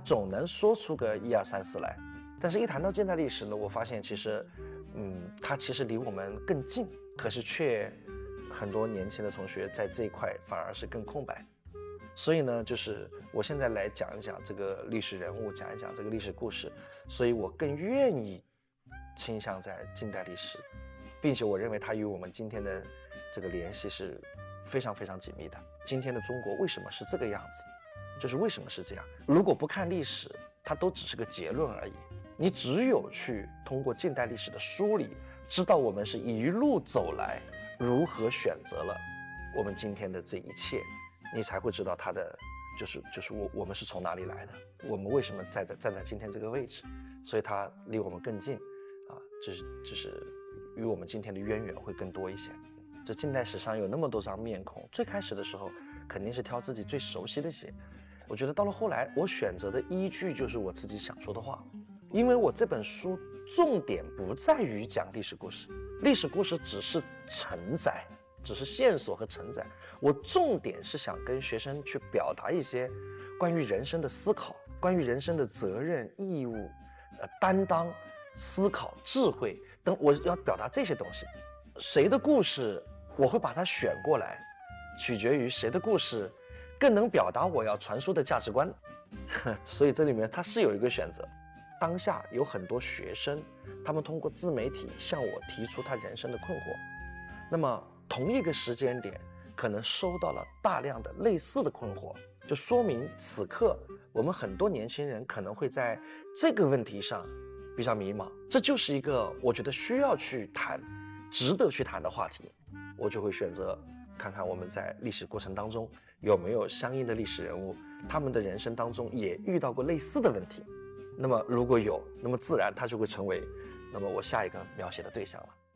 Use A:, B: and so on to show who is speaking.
A: 总能说出个1、2、3、4来。但是一谈到近代历史呢，我发现其实，它其实离我们更近，可是却很多年轻的同学在这一块反而是更空白。所以呢，就是我现在来讲一讲这个历史人物，讲一讲这个历史故事，所以我更愿意倾向在近代历史，并且我认为它与我们今天的这个联系是非常非常紧密的。今天的中国为什么是这个样子？就是为什么是这样？如果不看历史，它都只是个结论而已。你只有去通过近代历史的梳理，知道我们是一路走来如何选择了我们今天的这一切，你才会知道它的就是我们是从哪里来的，我们为什么站在今天这个位置，所以它离我们更近啊，就是与我们今天的渊源会更多一些。这近代史上有那么多张面孔，最开始的时候肯定是挑自己最熟悉的写。我觉得到了后来，我选择的依据就是我自己想说的话，因为我这本书重点不在于讲历史故事，历史故事只是承载，只是线索和承载。我重点是想跟学生去表达一些关于人生的思考，关于人生的责任、义务、担当、思考、智慧等，我要表达这些东西。谁的故事我会把它选过来，取决于谁的故事更能表达我要传输的价值观。所以这里面它是有一个选择。当下有很多学生，他们通过自媒体向我提出他人生的困惑，那么同一个时间点可能收到了大量的类似的困惑，就说明此刻我们很多年轻人可能会在这个问题上比较迷茫。这就是一个我觉得需要去谈、值得去谈的话题，我就会选择看看我们在历史过程当中有没有相应的历史人物，他们的人生当中也遇到过类似的问题。那么如果有，那么自然它就会成为那么我下一个描写的对象了。